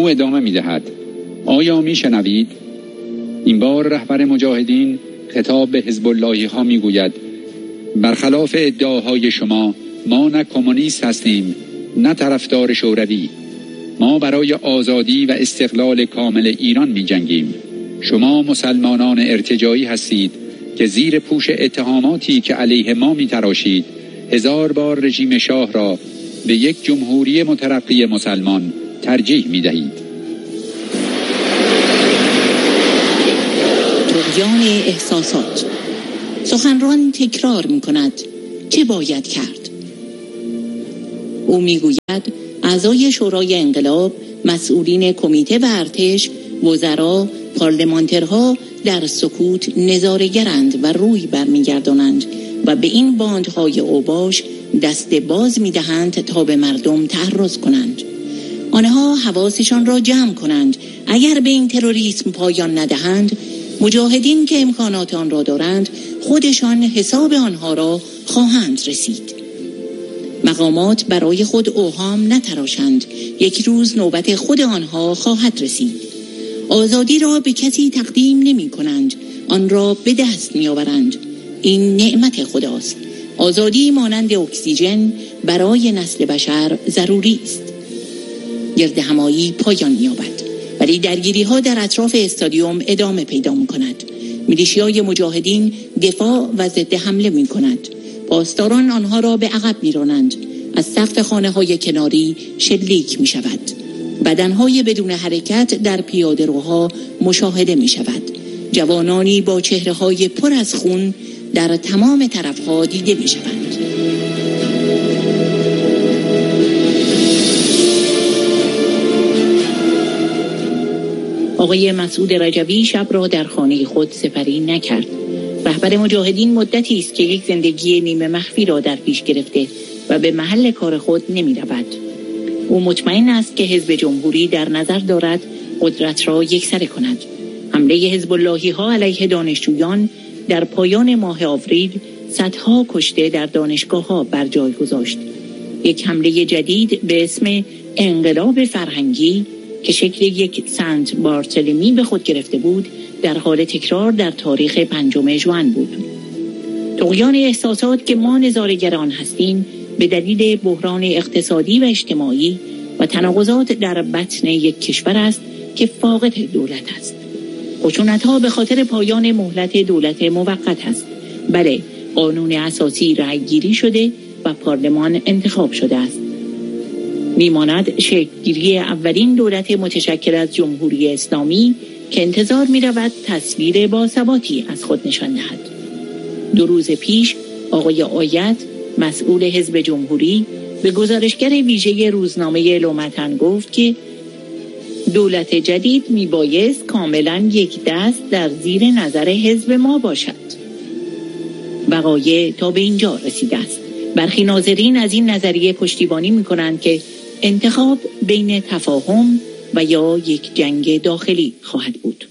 او ادامه می‌دهد: آیا می‌شنوید؟ این بار رهبر مجاهدین خطاب به حزب اللهی ها می‌گوید: برخلاف ادعاهای شما ما نه کمونیست هستیم نه طرفدار شوروی. ما برای آزادی و استقلال کامل ایران می‌جنگیم. شما مسلمانان ارتجاعی هستید که زیر پوش اتهاماتی که علیه ما می‌تراشید 1000 بار رژیم شاه را به یک جمهوری مترقی مسلمان ترجیح می‌دهید. طغیان احساسات. سخنران تکرار می‌کند: چه باید کرد؟ او می‌گوید اعضای شورای انقلاب، مسئولین کمیته و ارتش، وزرا، پارلمانترها در سکوت نظاره‌گرند و روی برمیگردانند و به این باندهای اوباش دست باز می‌دهند تا به مردم تعرض کنند. آنها حواسشان را جمع کنند. اگر به این تروریسم پایان ندهند، مجاهدین که امکانات آن را دارند خودشان حساب آنها را خواهند رسید. مقامات برای خود اوهام نتراشند. یک روز نوبت خود آنها خواهد رسید. آزادی را به کسی تقدیم نمی کنند، آن را به دست می آورند. این نعمت خداست. آزادی مانند اکسیژن برای نسل بشر ضروری است. گردهمایی پایان می یابد، ولی درگیری ها در اطراف استادیوم ادامه پیدا می کند. میلیشیای مجاهدین دفاع و ضد حمله می کند. پاسداران آنها را به عقب می رانند. از سقف خانه های کناری شلیک می شود. بدنهای بدون حرکت در پیاده روها مشاهده می شود. جوانانی با چهره های پر از خون در تمام طرفها دیده می شوند. آقای مسعود رجوی شب را در خانه خود سپری نکرد. رهبر مجاهدین مدتی است که یک زندگی نیمه مخفی را در پیش گرفته و به محل کار خود نمی رود. او مطمئن است که حزب جمهوری در نظر دارد قدرت را یکسره کند. حمله حزب اللهی ها علیه دانشجویان در پایان ماه آوریل صدها کشته در دانشگاه ها بر جای گذاشت. یک حمله جدید به اسم انقلاب فرهنگی که شکل یک سنت بارتلمی به خود گرفته بود در حال تکرار در تاریخ 5 ژوئن بود. طغیان احساسات که ما نظاره‌گران هستیم به دلیل بحران اقتصادی و اجتماعی و تناقضات در بطن یک کشور است که فاقد دولت است. خشونت‌ها به خاطر پایان مهلت دولت موقت است. بله، قانون اساسی رأی‌گیری شده و پارلمان انتخاب شده است. میماند شکل‌گیری اولین دولت متشکل از جمهوری اسلامی که انتظار می‌رود تصویر باثباتی از خود نشان دهد. 2 روز پیش آقای آیت مسئول حزب جمهوری به گزارشگر ویژه روزنامه لومتن گفت که دولت جدید میبایست کاملا یک دست در زیر نظر حزب ما باشد. وقایع تا به اینجا رسیده است. برخی ناظرین از این نظریه پشتیبانی میکنند که انتخاب بین تفاهم و یا یک جنگ داخلی خواهد بود.